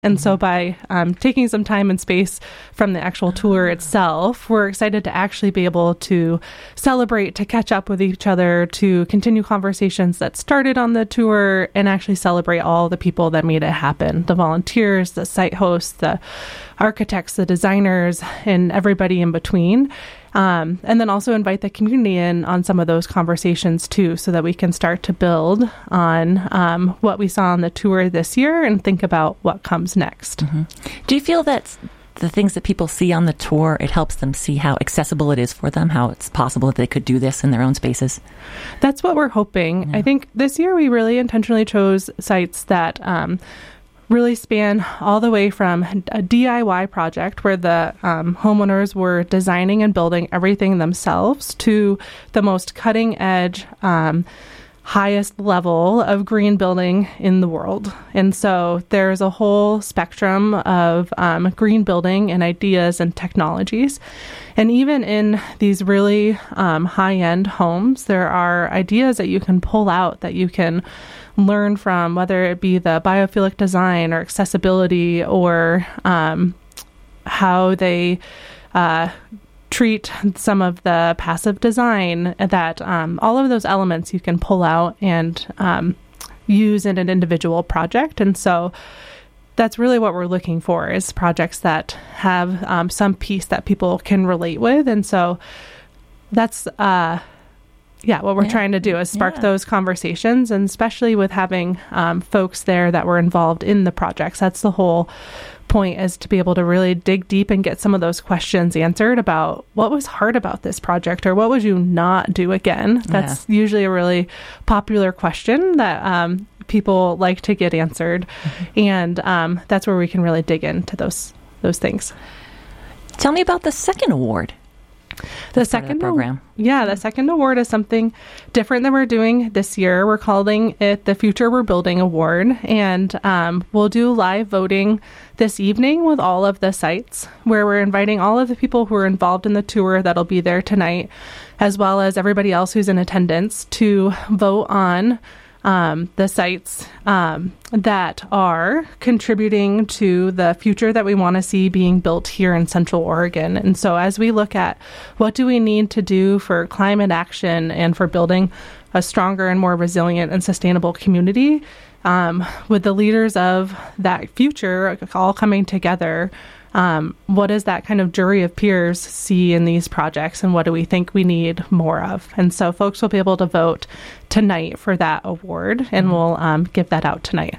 And so by taking some time and space from the actual tour itself, we're excited to actually be able to celebrate, to catch up with each other, to continue conversations that started on the tour, and actually celebrate all the people that made it happen. The volunteers, the site hosts, the architects, the designers, and everybody in between. And then also invite the community in on some of those conversations too, so that we can start to build on what we saw on the tour this year and think about what comes next. Mm-hmm. Do you feel that the things that people see on the tour, it helps them see how accessible it is for them, how it's possible that they could do this in their own spaces? That's what we're hoping. Yeah. I think this year we really intentionally chose sites that really span all the way from a DIY project where the homeowners were designing and building everything themselves to the most cutting edge, highest level of green building in the world. And so there's a whole spectrum of green building and ideas and technologies. And even in these really high-end homes, there are ideas that you can pull out that you can learn from, whether it be the biophilic design or accessibility or how they treat some of the passive design, that all of those elements you can pull out and use in an individual project. And so that's really what we're looking for, is projects that have some piece that people can relate with. And so that's what we're trying to do, is spark those conversations, and especially with having folks there that were involved in the projects. That's the whole point, is to be able to really dig deep and get some of those questions answered about what was hard about this project, or what would you not do again? That's usually a really popular question that people like to get answered. Mm-hmm. And that's where we can really dig into those things. Tell me about the second award. The second program. The second award is something different that we're doing this year. We're calling it the Future We're Building Award, and we'll do live voting this evening with all of the sites, where we're inviting all of the people who are involved in the tour that'll be there tonight, as well as everybody else who's in attendance, to vote on the sites that are contributing to the future that we want to see being built here in Central Oregon. And so as we look at what do we need to do for climate action and for building a stronger and more resilient and sustainable community, with the leaders of that future all coming together, what does that kind of jury of peers see in these projects, and what do we think we need more of? And so folks will be able to vote tonight for that award, and we'll give that out tonight.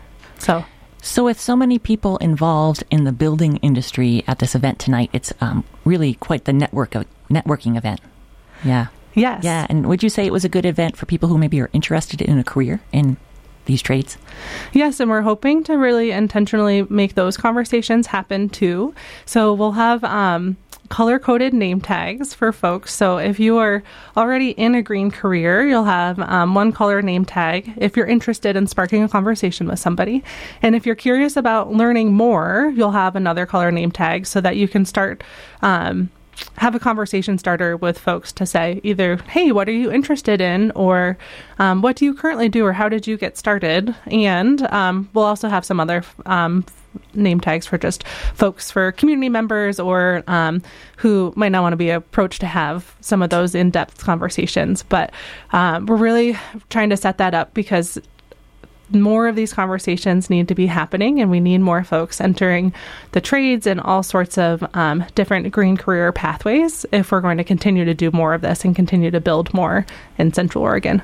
So with so many people involved in the building industry at this event tonight, it's really quite the networking event. Yeah. Yes. Yeah. And would you say it was a good event for people who maybe are interested in a career in these trades? Yes, and we're hoping to really intentionally make those conversations happen too. So we'll have color-coded name tags for folks. So if you are already in a green career, you'll have one color name tag if you're interested in sparking a conversation with somebody. And if you're curious about learning more, you'll have another color name tag so that you can start have a conversation starter with folks to say either, hey, what are you interested in? Or what do you currently do? Or how did you get started? And we'll also have some other name tags for just folks, for community members or who might not want to be approached to have some of those in-depth conversations. But we're really trying to set that up because more of these conversations need to be happening, and we need more folks entering the trades and all sorts of different green career pathways if we're going to continue to do more of this and continue to build more in Central Oregon.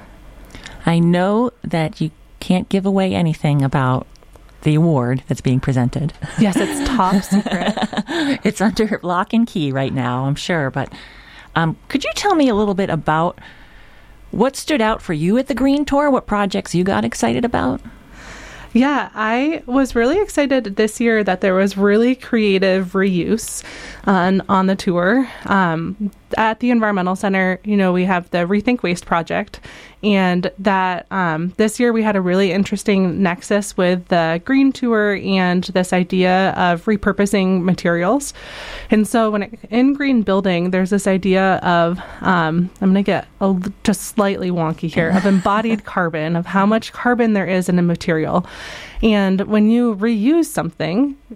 I know that you can't give away anything about the award that's being presented. Yes, it's top secret. It's under lock and key right now, I'm sure. But could you tell me a little bit about what stood out for you at the Green Tour? What projects you got excited about? Yeah, I was really excited this year that there was really creative reuse on the tour. At the Environmental Center, we have the Rethink Waste project, and that this year we had a really interesting nexus with the Green Tour and this idea of repurposing materials. And so in green building, there's this idea of, I'm going to get just slightly wonky here, of embodied carbon, of how much carbon there is in a material. And when you reuse something,